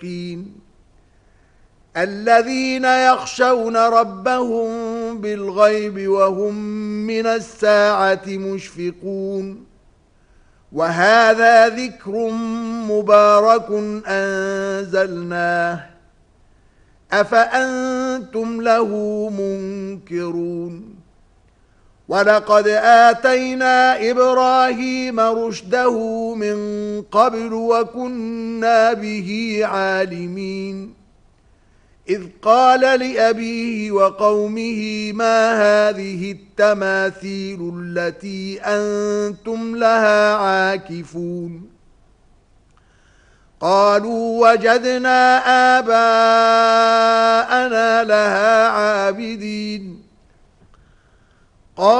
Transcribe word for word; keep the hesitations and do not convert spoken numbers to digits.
الذين يخشون ربهم بالغيب وهم من الساعة مشفقون وهذا ذكر مبارك أنزلناه أفأنتم له منكرون ولقد آتينا إبراهيم رشده من قبل وكنا به عالمين إذ قال لأبيه وقومه ما هذه التماثيل التي أنتم لها عاكفون قالوا وجدنا آباءنا لها عابدين